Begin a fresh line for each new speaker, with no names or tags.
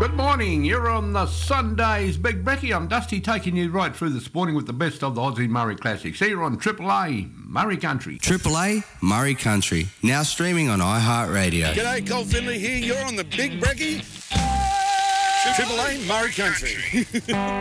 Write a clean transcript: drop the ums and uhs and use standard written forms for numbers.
Good morning. You're on the Sunday's Big Brekkie. I'm Dusty, taking you right through this morning with the best of the Aussie Murray Classics. Here on Triple A Murray Country.
Triple A Murray Country, now streaming on iHeartRadio.
G'day, Cole Finley here. You're on the Big Brekkie. Triple A Murray Country.